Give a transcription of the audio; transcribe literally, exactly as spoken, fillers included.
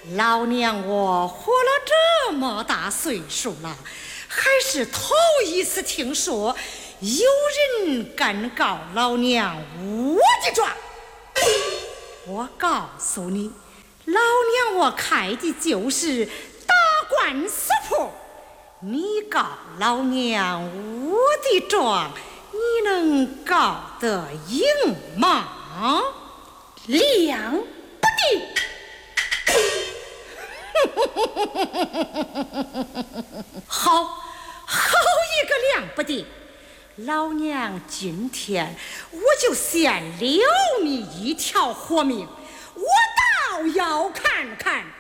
老娘我活了这么大岁数了，还是头一次听说有人敢告老娘我的状。我告诉你，老娘我开的就是打官司铺，你告老娘我的状，你能告得赢吗？ 两不定。 好，好一个两不定！老娘今天我就先留你一条活命，我倒要看看